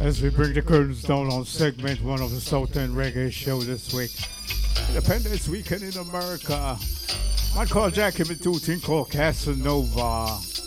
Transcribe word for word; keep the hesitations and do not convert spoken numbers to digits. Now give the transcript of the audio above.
As we bring the curtains down on segment one of the Southern Reggae Show this week. Independence Weekend in America. Man called Jackie with two thing called Casanova.